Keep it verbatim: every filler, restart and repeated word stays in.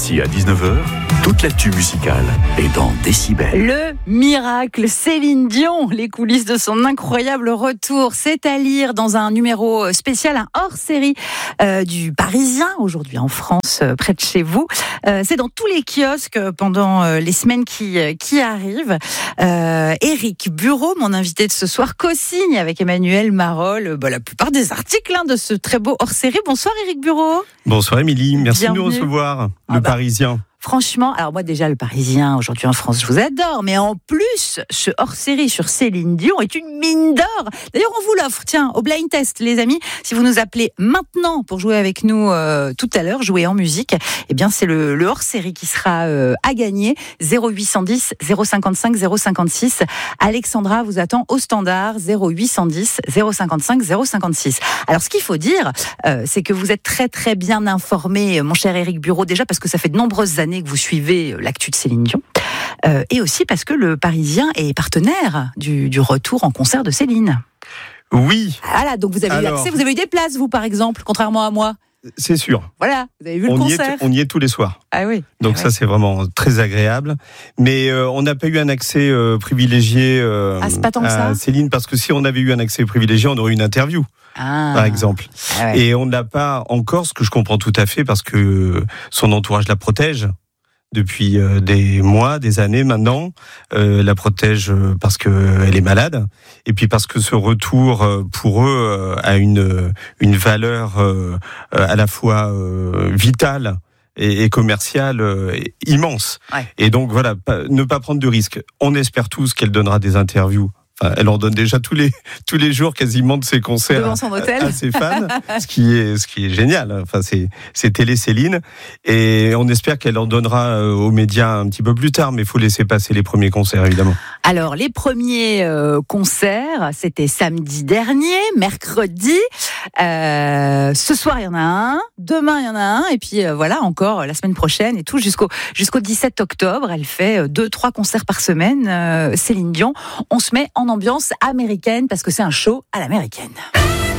midi à dix-neuf heures, toute l'actu musicale est dans Décibel. Le miracle Céline Dion, les coulisses de son incroyable retour, c'est à lire dans un numéro spécial, un hors-série euh, du Parisien, aujourd'hui en France, euh, près de chez vous. Euh, c'est dans tous les kiosques pendant euh, les semaines qui, qui arrivent. Euh, Éric Bureau, mon invité de ce soir, co-signe avec Emmanuel Marolles bah, la plupart des articles hein, de ce très beau hors-série. Bonsoir Éric Bureau. Bonsoir Émilie, merci Bienvenue. de nous recevoir, Ah le bah. Parisien. Franchement, alors moi déjà le Parisien aujourd'hui en France, je vous adore, mais en plus ce hors-série sur Céline Dion est une mine d'or. D'ailleurs, on vous l'offre, tiens, au blind test, les amis. Si vous nous appelez maintenant pour jouer avec nous euh, tout à l'heure, jouer en musique, eh bien c'est le, le hors-série qui sera euh, à gagner. zéro huit cent dix zéro cinquante-cinq zéro cinquante-six. Alexandra vous attend au standard zéro huit cent dix zéro cinquante-cinq zéro cinquante-six. Alors ce qu'il faut dire, euh, c'est que vous êtes très très bien informé, mon cher Éric Bureau, déjà parce que ça fait de nombreuses années que vous suivez l'actu de Céline Dion, euh, et aussi parce que le Parisien est partenaire du, du retour en concert de Céline. Oui. Voilà, donc vous avez Alors, eu accès, vous avez eu des places, vous par exemple, contrairement à moi. C'est sûr. Voilà, vous avez vu on le y est, concert. on y est tous les soirs. Ah oui. Donc ah ça oui. c'est vraiment très agréable. Mais euh, on n'a pas eu un accès euh, privilégié euh, Ah, c'est pas tant que à ça. Céline, parce que si on avait eu un accès privilégié, on aurait eu une interview, Ah. par exemple. Ah ouais. Et on ne l'a pas encore, ce que je comprends tout à fait, parce que son entourage la protège. Depuis euh, des mois, des années maintenant, euh, la protège euh, parce qu'elle est malade, et puis parce que ce retour euh, pour eux euh, a une une valeur euh, à la fois euh, vitale et, et commerciale euh, immense. Ouais. Et donc voilà, pas, ne pas prendre de risques. On espère tous qu'elle donnera des interviews. Enfin, elle en donne déjà tous les tous les jours quasiment de ses concerts Devant son hôtel. à, à ses fans, ce qui est ce qui est génial. Enfin, c'est c'est télé Céline, et on espère qu'elle en donnera aux médias un petit peu plus tard, mais il faut laisser passer les premiers concerts évidemment. Alors, les premiers euh, concerts, c'était samedi dernier, mercredi. Euh, ce soir, il y en a un. Demain, il y en a un. Et puis, euh, voilà, encore la semaine prochaine et tout, jusqu'au, jusqu'au dix-sept octobre. Elle fait euh, deux, trois concerts par semaine, euh, Céline Dion. On se met en ambiance américaine parce que c'est un show à l'américaine.